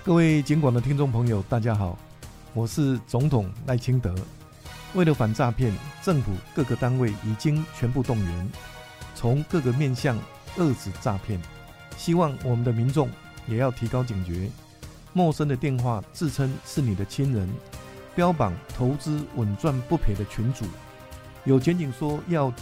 各位警广的听众朋友，大家好，我是总统赖清德。为了反诈骗，政府各个单位已经全部动员，从各个面向遏止诈骗。希望我们的民众也要提高警觉，陌生的电话自称是你的亲人，标榜投资稳赚不赔的群组，有前景说要